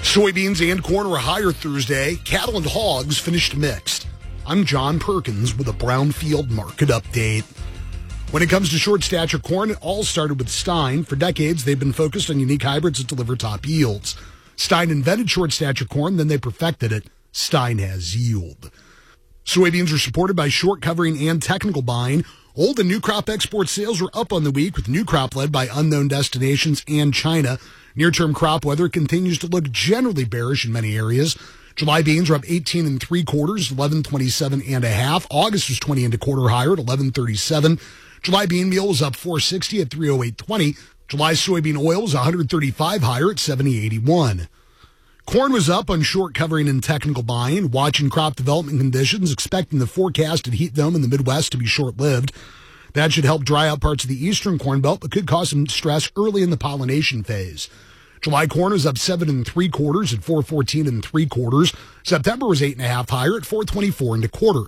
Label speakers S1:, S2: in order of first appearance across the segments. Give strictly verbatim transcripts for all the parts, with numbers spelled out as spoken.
S1: Soybeans and corn were higher Thursday. Cattle and hogs finished mixed. I'm John Perkins with a Brownfield market update. When it comes to short stature corn, it all started with Stein. For decades, they've been focused on unique hybrids that deliver top yields. Stein invented short stature corn, then they perfected it. Stein has yield. Soybeans are supported by short covering and technical buying. Old and new crop export sales were up on the week, with new crop led by unknown destinations and China. Near-term crop weather continues to look generally bearish in many areas. July beans are up eighteen and three quarters, eleven twenty-seven and a half. August was twenty and a quarter higher at eleven thirty-seven. July bean meal was up four sixty at three oh eight twenty. July soybean oil was one thirty-five higher at seventy eighty-one. Corn was up on short covering and technical buying, watching crop development conditions, expecting the forecasted heat dome in the Midwest to be short-lived. That should help dry out parts of the eastern corn belt, but could cause some stress early in the pollination phase. July corn was up seven and three quarters at four fourteen and three quarters. September was eight and a half higher at four twenty-four and a quarter.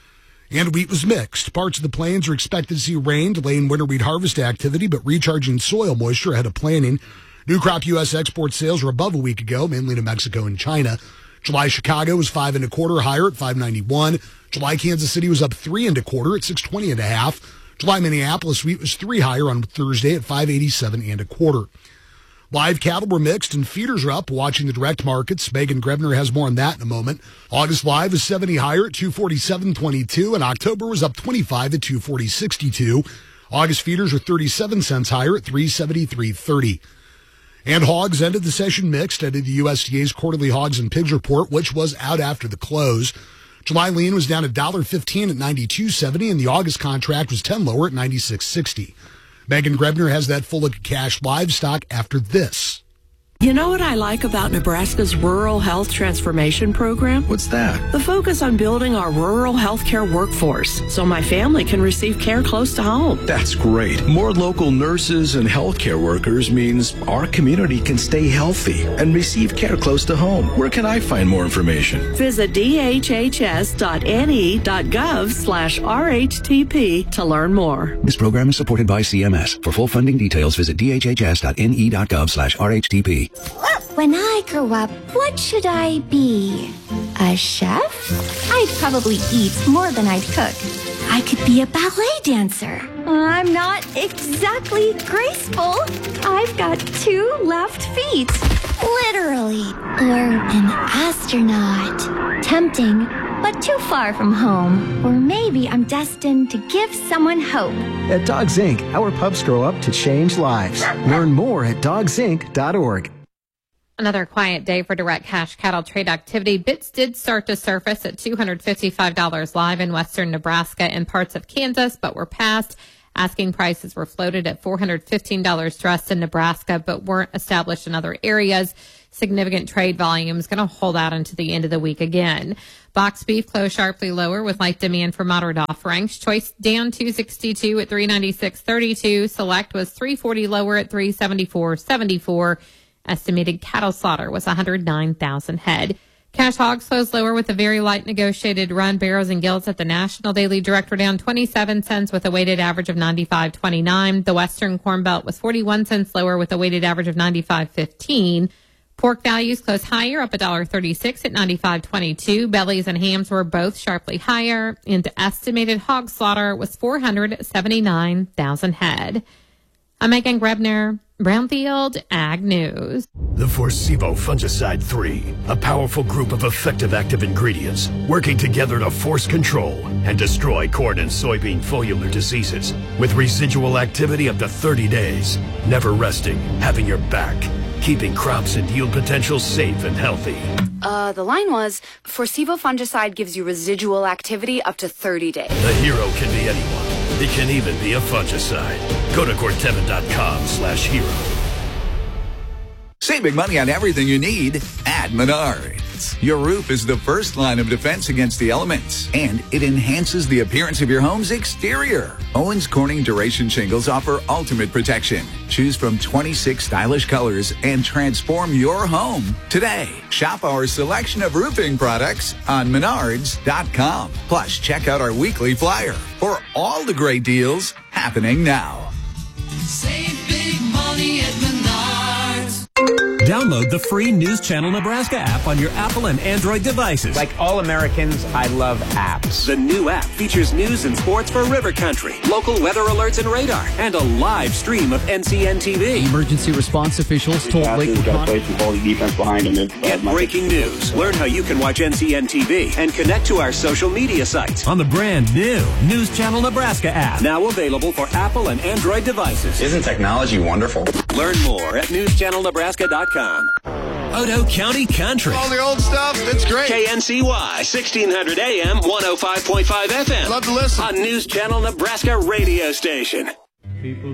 S1: And wheat was mixed. Parts of the plains are expected to see rain, delaying winter wheat harvest activity, but recharging soil moisture ahead of planting. New crop U S export sales were above a week ago, mainly to Mexico and China. July Chicago was five and a quarter higher at five ninety-one. July Kansas City was up three and a quarter at six twenty and a half. July Minneapolis wheat was three higher on Thursday at five eighty-seven and a quarter. Live cattle were mixed and feeders are up, watching the direct markets. Megan Grebner has more on that in a moment. August live is seventy higher at two forty-seven twenty-two, and October was up twenty-five at two forty sixty-two. August feeders are thirty-seven cents higher at three seventy-three thirty. And hogs ended the session mixed out of the U S D A's quarterly hogs and pigs report, which was out after the close. July lean was down one dollar fifteen at ninety-two seventy, and the August contract was ten lower at ninety-six sixty. Megan Grebner has that full look at cash livestock after this.
S2: You know what I like about Nebraska's Rural Health Transformation Program?
S3: What's that?
S2: The focus on building our rural healthcare workforce so my family can receive care close to home.
S3: That's great. More local nurses and healthcare workers means our community can stay healthy and receive care close to home. Where can I find more information?
S2: Visit d h h s dot n e dot gov slash r h t p to learn more.
S4: This program is supported by C M S. For full funding details, visit d h h s dot n e dot gov slash r h t p.
S5: When I grow up, what should I be? A chef? I'd probably eat more than I'd cook. I could be a ballet dancer. I'm not exactly graceful. I've got two left feet. Literally. Or an astronaut. Tempting, but too far from home. Or maybe I'm destined to give someone hope.
S6: At Dogs Incorporated, our pups grow up to change lives. Learn more at dogs inc dot org.
S7: Another quiet day for direct cash cattle trade activity. Bids did start to surface at two hundred fifty-five dollars live in western Nebraska and parts of Kansas, but were passed. Asking prices were floated at four hundred fifteen dollars dressed in Nebraska, but weren't established in other areas. Significant trade volume is going to hold out into the end of the week again. Box beef closed sharply lower with light demand for moderate offerings. Choice down two sixty-two at three ninety-six thirty-two. Select was three forty lower at three seventy-four seventy-four. Estimated cattle slaughter was one hundred nine thousand head. Cash hogs closed lower with a very light negotiated run. Barrows and gilts at the National Daily Direct were down twenty-seven cents with a weighted average of ninety-five twenty-nine. The Western Corn Belt was forty-one cents lower with a weighted average of ninety-five fifteen. Pork values closed higher, up one dollar thirty-six at ninety-five twenty-two. Bellies and hams were both sharply higher, and the estimated hog slaughter was four hundred seventy-nine thousand head. I'm Megan Grebner, Brownfield Ag News.
S8: The Forcevo Fungicide three, a powerful group of effective active ingredients working together to force control and destroy corn and soybean foliar diseases with residual activity up to thirty days, never resting, having your back, keeping crops and yield potential safe and healthy.
S9: Uh, the line was, Forcevo Fungicide gives you residual activity up to thirty days.
S8: The hero can be anyone. It can even be a fungicide. Go to Corteva dot com slash hero.
S10: Save big money on everything you need at Menards. Your roof is the first line of defense against the elements, and it enhances the appearance of your home's exterior. Owens Corning Duration Shingles offer ultimate protection. Choose from twenty-six stylish colors and transform your home today. Shop our selection of roofing products on Menards dot com. Plus, check out our weekly flyer for all the great deals happening now.
S11: Save big money at Menards. Download the free News Channel Nebraska app on your Apple and Android devices.
S12: Like all Americans, I love apps.
S11: The new app features news and sports for River Country, local weather alerts and radar, and a live stream of N C N T V.
S13: Emergency response officials told Lakewood
S11: Get breaking news. Learn how you can watch N C N T V and connect to our social media sites on the brand new News Channel Nebraska app. Now available for Apple and Android devices.
S14: Isn't technology wonderful?
S11: Learn more at news channel nebraska dot com. Otoe County Country.
S15: All the old stuff, it's great.
S11: K N C Y, sixteen hundred A M, one oh five point five F M.
S15: Love to listen.
S11: On News Channel Nebraska radio station.
S16: People